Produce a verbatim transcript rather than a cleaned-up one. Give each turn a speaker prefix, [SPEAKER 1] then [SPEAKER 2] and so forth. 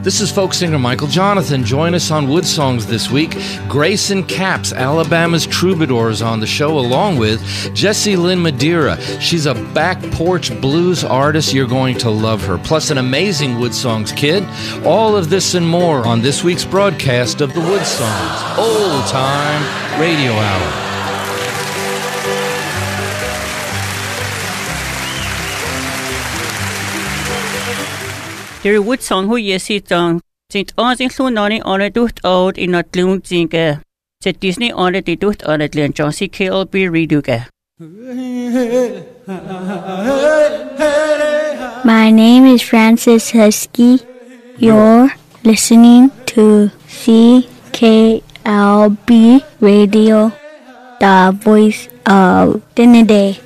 [SPEAKER 1] This is folk singer Michael Jonathan. Join us on Wood Songs this week. Grayson Capps, Alabama's Troubadour, is on the show, along with Jessie Lynn Madeira. She's a back porch blues artist. You're going to love her. Plus an amazing Wood Songs kid. All of this and more on this week's broadcast of the Wood Songs Old Time Radio Hour.
[SPEAKER 2] Der Wood Song hu Jessie Tong sind aansien nani ane ducht oud in dat loon zinke. Zet Disney ane die ducht ane len Johnson K L B reduke.
[SPEAKER 3] My name is Francis Husky. You're listening to C K L B Radio, the voice of Trinidad.